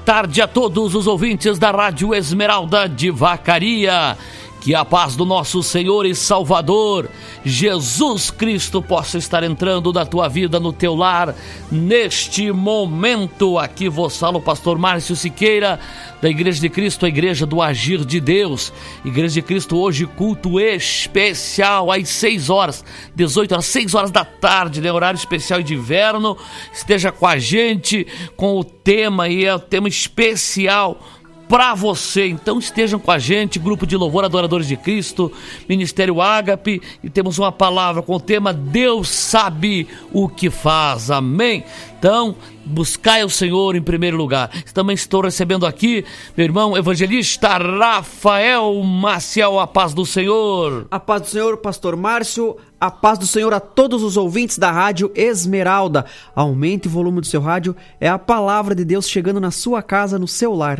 tarde a todos os ouvintes da Rádio Esmeralda de Vacaria. Que a paz do nosso Senhor e Salvador, Jesus Cristo, possa estar entrando na tua vida, no teu lar, neste momento. Aqui vos fala o pastor Márcio Siqueira, da Igreja de Cristo, a Igreja do Agir de Deus. Igreja de Cristo, hoje culto especial, às 6 horas, 18 horas, 6 horas da tarde, né? Horário especial de inverno. Esteja com a gente, com o tema, e é o tema especial para você. Então estejam com a gente, grupo de louvor Adoradores de Cristo, Ministério Ágape, e temos uma palavra com o tema Deus sabe o que faz, amém? Então, buscai o Senhor em primeiro lugar. Também estou recebendo aqui meu irmão evangelista Rafael Maciel. A paz do Senhor. A paz do Senhor, pastor Márcio. A paz do Senhor a todos os ouvintes da Rádio Esmeralda. Aumente o volume do seu rádio, é a palavra de Deus chegando na sua casa, no seu lar.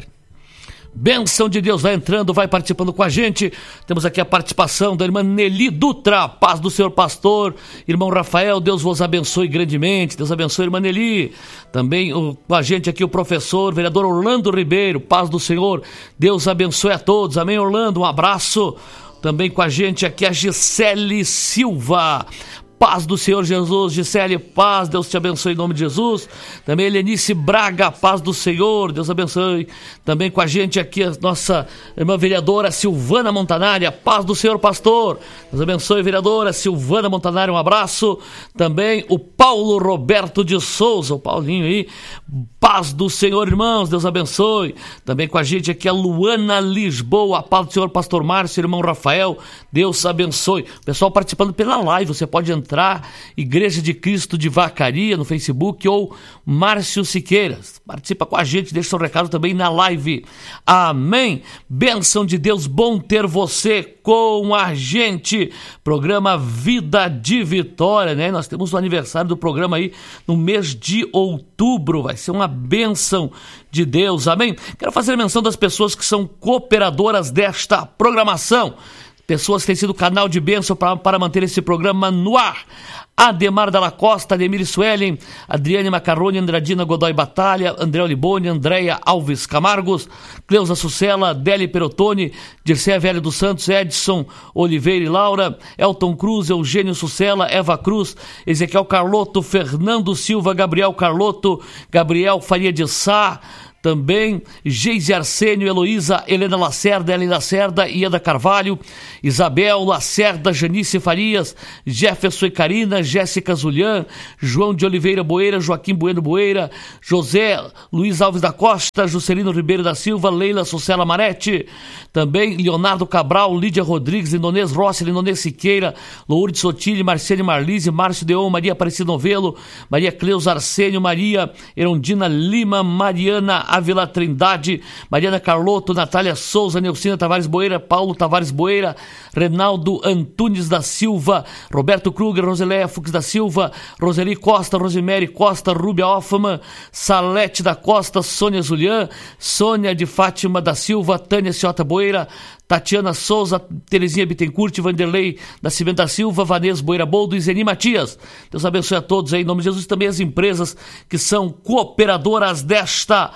Bênção de Deus, vai entrando, vai participando com a gente. Temos aqui a participação da irmã Nelly Dutra. Paz do Senhor, pastor. Irmão Rafael, Deus vos abençoe grandemente. Deus abençoe, irmã Nelly. Também com a gente aqui o professor, vereador Orlando Ribeiro. Paz do Senhor, Deus abençoe a todos. Amém, Orlando, um abraço. Também com a gente aqui a Gisele Silva. Paz do Senhor Jesus, Gisele, paz, Deus te abençoe em nome de Jesus. Também Helenice Braga, paz do Senhor, Deus abençoe. Também com a gente aqui a nossa irmã vereadora Silvana Montanari, paz do Senhor, pastor. Deus abençoe, vereadora Silvana Montanari, um abraço. Também o Paulo Roberto de Souza, o Paulinho aí, paz do Senhor, irmãos, Deus abençoe. Também com a gente aqui a Luana Lisboa, paz do Senhor, pastor Márcio, irmão Rafael, Deus abençoe. O pessoal participando pela live, você pode entrar, Igreja de Cristo de Vacaria no Facebook ou Márcio Siqueira. Participa com a gente, deixa seu recado também na live. Amém. Bênção de Deus, bom ter você com a gente. Programa Vida de Vitória, né? Nós temos o aniversário do programa aí no mês de outubro. Vai ser uma bênção de Deus. Amém. Quero fazer menção das pessoas que são cooperadoras desta programação. Pessoas que têm sido canal de bênção para manter esse programa no ar. Ademar Dalla Costa, Ademir Suelen, Adriane Macarrone, Andradina Godoy Batalha, André Olibone, Andréia Alves Camargos, Cleusa Sucela, Deli Perotoni, Dircea Velho dos Santos, Edson Oliveira e Laura, Elton Cruz, Eugênio Sucela, Eva Cruz, Ezequiel Carlotto, Fernando Silva, Gabriel Carlotto, Gabriel Faria de Sá, também Geise Arsênio, Heloísa, Helena Lacerda, Ellen Lacerda, Ieda Carvalho, Isabel Lacerda, Janice Farias, Jefferson e Carina, Jéssica Zulian, João de Oliveira Boeira, Joaquim Bueno Boeira, José Luiz Alves da Costa, Juscelino Ribeiro da Silva, Leila Sucela Marete, também Leonardo Cabral, Lídia Rodrigues, Indonês Rossi, Indonês Siqueira, Lourdes Sotile, Marcene Marlise, Márcio Deon, Maria Aparecida Novelo, Maria Cleusa Arsênio, Maria Erondina Lima, Mariana Ávila Trindade, Mariana Carlotto, Natália Souza, Neucina Tavares Boeira, Paulo Tavares Boeira, Renaldo Antunes da Silva, Roberto Kruger, Roseleia Fux da Silva, Roseli Costa, Rosemary Costa, Rúbia Hoffman, Salete da Costa, Sônia Zulian, Sônia de Fátima da Silva, Tânia Ciota Boeira, Tatiana Souza, Terezinha Bittencourt, Vanderlei Nascimento da Silva, Vanessa Boeira Boldo e Zeni Matias. Deus abençoe a todos aí, em nome de Jesus. Também as empresas que são cooperadoras desta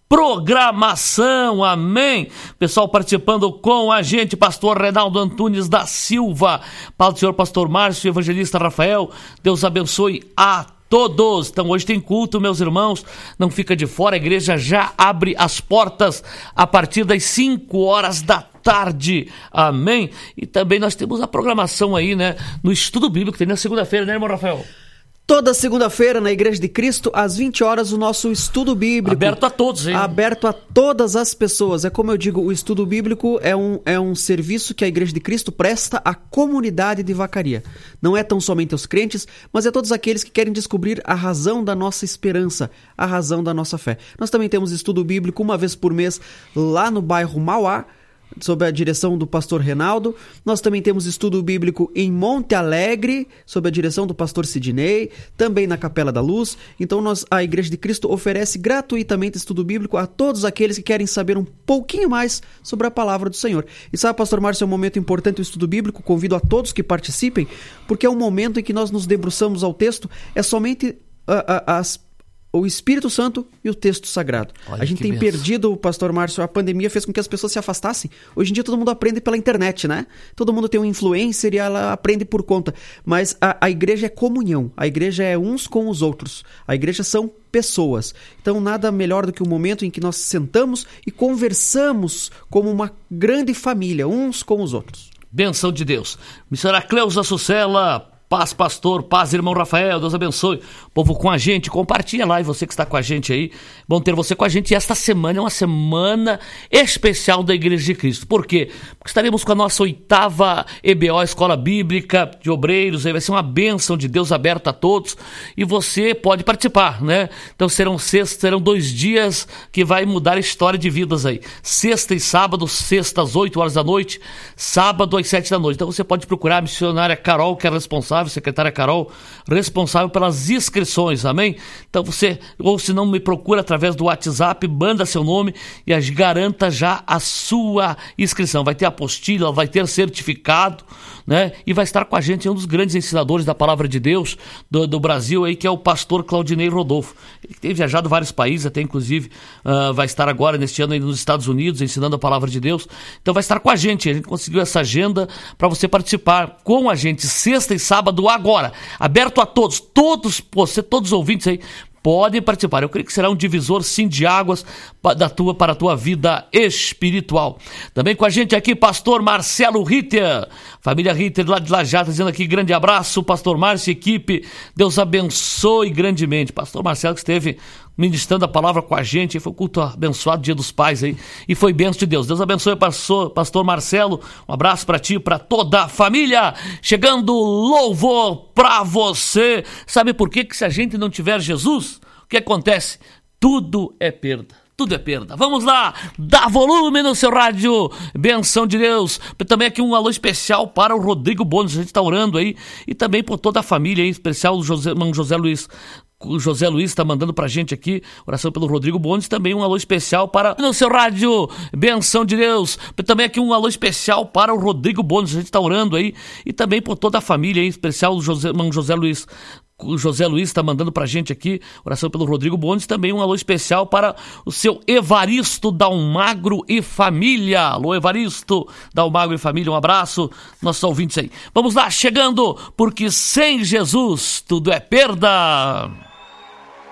programação, amém. Pessoal participando com a gente, pastor Reinaldo Antunes da Silva, paz do Senhor, pastor Márcio, evangelista Rafael, Deus abençoe a todos. Então hoje tem culto, meus irmãos, não fica de fora, a igreja já abre as portas a partir das 5 horas da tarde, amém. E também nós temos a programação aí, né, no estudo bíblico, que tem na segunda-feira, né, irmão Rafael? Toda segunda-feira na Igreja de Cristo, às 20 horas, o nosso estudo bíblico. Aberto a todos, hein? Aberto a todas as pessoas. É como eu digo, o estudo bíblico é um serviço que a Igreja de Cristo presta à comunidade de Vacaria. Não é tão somente aos crentes, mas é todos aqueles que querem descobrir a razão da nossa esperança, a razão da nossa fé. Nós também temos estudo bíblico uma vez por mês lá no bairro Mauá, sob a direção do pastor Reinaldo. Nós também temos estudo bíblico em Monte Alegre, sob a direção do pastor Sidney, também na Capela da Luz. Então a Igreja de Cristo oferece gratuitamente estudo bíblico a todos aqueles que querem saber um pouquinho mais sobre a palavra do Senhor. E sabe, pastor Márcio, é um momento importante o estudo bíblico, convido a todos que participem, porque é um momento em que nós nos debruçamos ao texto, é somente o Espírito Santo e o texto sagrado. Olha, a gente tem benção. perdido, pastor Márcio, a pandemia fez com que as pessoas se afastassem. Hoje em dia todo mundo aprende pela internet, né? Todo mundo tem um influencer e ela aprende por conta. Mas a igreja é comunhão, a igreja é uns com os outros. A igreja são pessoas. Então nada melhor do que o momento em que nós sentamos e conversamos como uma grande família, uns com os outros. Benção de Deus. Missionária Cleusa Sucela, paz, pastor, paz, irmão Rafael, Deus abençoe. Povo com a gente, compartilha lá, e você que está com a gente aí, bom ter você com a gente. E esta semana é uma semana especial da Igreja de Cristo. Por quê? Porque estaremos com a nossa 8ª EBO, Escola Bíblica de Obreiros, aí vai ser uma bênção de Deus aberta a todos, e você pode participar, né? Então serão 2 dias que vai mudar a história de vidas aí. Sexta e sábado, sexta às 8 horas da noite, sábado às 7 da noite. Então você pode procurar a missionária Carol, que é responsável, secretária Carol, responsável pelas inscrições, amém? Então você, ou se não, me procura através do WhatsApp, manda seu nome e garanta já a sua inscrição. Vai ter apostila, vai ter certificado, né? E vai estar com a gente um dos grandes ensinadores da palavra de Deus do Brasil aí, que é o pastor Claudinei Rodolfo. Ele tem viajado vários países, até inclusive vai estar agora neste ano aí nos Estados Unidos ensinando a palavra de Deus. Então vai estar com a gente conseguiu essa agenda para você participar com a gente sexta e sábado agora, aberto a todos os ouvintes aí podem participar. Eu creio que será um divisor sim de águas para a tua vida espiritual. Também com a gente aqui, pastor Marcelo Ritter, família Ritter lá de Lajata, dizendo aqui, grande abraço, pastor Márcio e equipe, Deus abençoe grandemente. Pastor Marcelo que esteve ministrando a palavra com a gente, foi um culto abençoado, Dia dos Pais aí, e foi bênção de Deus. Deus abençoe, pastor Marcelo, um abraço para ti e para toda a família. Chegando louvor para você. Sabe por quê? Que se a gente não tiver Jesus, o que acontece? Tudo é perda. Tudo é perda. Vamos lá, dá volume no seu rádio, benção de Deus. Também aqui um alô especial para o Rodrigo Bones, a gente está orando aí, e também por toda a família, em especial o irmão José Luiz. O José Luiz está mandando pra gente aqui, oração pelo Rodrigo Bones, também um alô especial para no seu rádio, benção de Deus. Também aqui um alô especial para o Rodrigo Bones, a gente está orando aí, e também por toda a família, em especial o irmão José Luiz. O José Luiz está mandando pra gente aqui, oração pelo Rodrigo Bones, também um alô especial para o seu Evaristo Dalmagro e família. Alô, Evaristo Dalmagro e família, um abraço, nossos ouvintes aí. Vamos lá, chegando, porque sem Jesus tudo é perda.